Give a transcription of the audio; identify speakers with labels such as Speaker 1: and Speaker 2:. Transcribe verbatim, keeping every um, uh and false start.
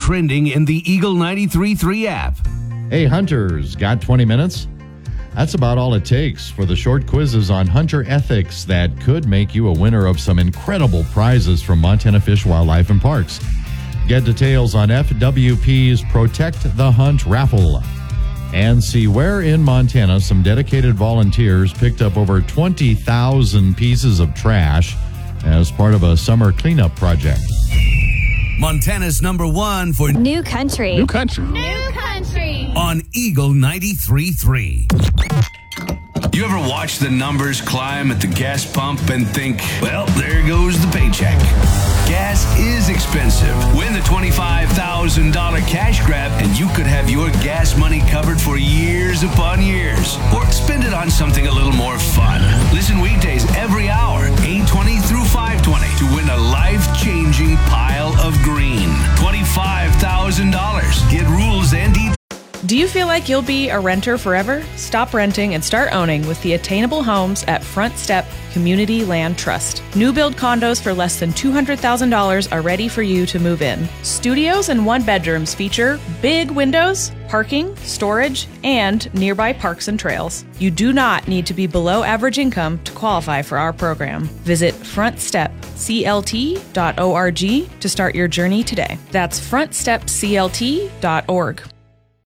Speaker 1: trending in the Eagle ninety-three point three app.
Speaker 2: Hey, hunters, got twenty minutes? That's about all it takes for the short quizzes on hunter ethics that could make you a winner of some incredible prizes from Montana Fish, Wildlife, and Parks. Get details on F W P's Protect the Hunt raffle and see where in Montana some dedicated volunteers picked up over twenty thousand pieces of trash as part of a summer cleanup project.
Speaker 1: Montana's number one for
Speaker 3: New Country.
Speaker 4: New Country.
Speaker 5: New Country.
Speaker 1: On Eagle ninety-three point three. You ever watch the numbers climb at the gas pump and think, well, there goes the paycheck? Gas is expensive. Win the twenty-five thousand dollars cash grab and you could have your gas money covered for years upon years. Or spend it on something a little more fun. Listen weekdays every hour, eight twenty through five twenty, to win a life-changing pile of green. twenty-five thousand dollars. Get rules and details.
Speaker 6: Do you feel like you'll be a renter forever? Stop renting and start owning with the attainable homes at Front Step Community Land Trust. New build condos for less than two hundred thousand dollars are ready for you to move in. Studios and one bedrooms feature big windows, parking, storage, and nearby parks and trails. You do not need to be below average income to qualify for our program. Visit front step c l t dot org to start your journey today. That's front step c l t dot org.